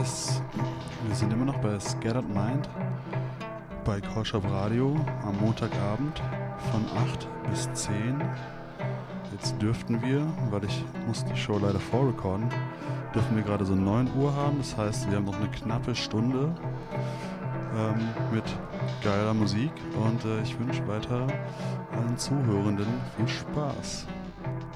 Wir sind immer noch bei Scattered Mind bei Korshop Radio am Montagabend von 8 bis 10. Jetzt dürften wir, weil ich muss die Show leider vorrecorden, dürfen wir gerade so 9 Uhr haben. Das heißt, wir haben noch eine knappe Stunde mit geiler Musik und ich wünsche weiter allen Zuhörenden viel Spaß.